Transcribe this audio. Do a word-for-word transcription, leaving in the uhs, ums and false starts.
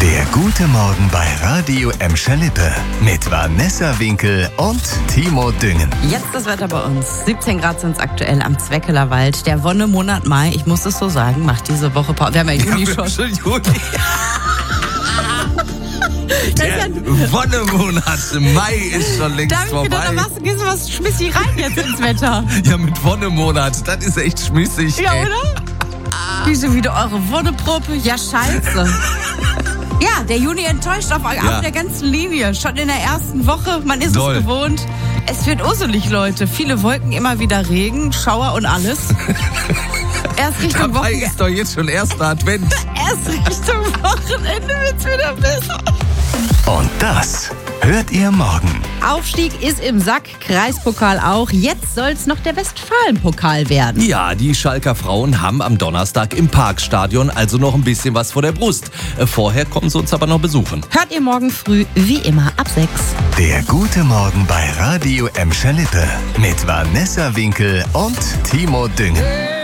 Der gute Morgen bei Radio Emscher Lippe mit Vanessa Winkel und Timo Düngen. Jetzt das Wetter bei uns. siebzehn Grad sind es aktuell am Zweckeler Wald. Der Wonnemonat Mai, ich muss es so sagen, macht diese Woche Pause. Wir haben ja Juni Ja, schon. schon Juni. Das Der ist ja- Wonnemonat Mai ist schon längst Danke, vorbei. dann machst du gehst du was schmissi rein jetzt ins Wetter. Ja, mit Wonnemonat, das ist echt schmissig. Ja, ey. oder? Wieso wieder eure Wonneproppe? Ja, scheiße. Ja, der Juni enttäuscht auf, Ja. auf der ganzen Linie. Schon in der ersten Woche. Man ist Doll. es gewohnt. Es wird urselig, Leute. Viele Wolken, immer wieder Regen, Schauer und alles. Erst Richtung Dabei Wochenende. ist doch jetzt schon erster Advent. Erst Richtung Wochenende wird's wieder besser. Und das hört ihr morgen. Aufstieg ist im Sack, Kreispokal auch. Jetzt soll's noch der Westfalenpokal werden. Ja, die Schalker Frauen haben am Donnerstag im Parkstadion also noch ein bisschen was vor der Brust. Äh, Vorher kommen sie uns aber noch besuchen. Hört ihr morgen früh, wie immer, ab sechs. Der gute Morgen bei Radio Emscher Lippe mit Vanessa Winkel und Timo Düngen.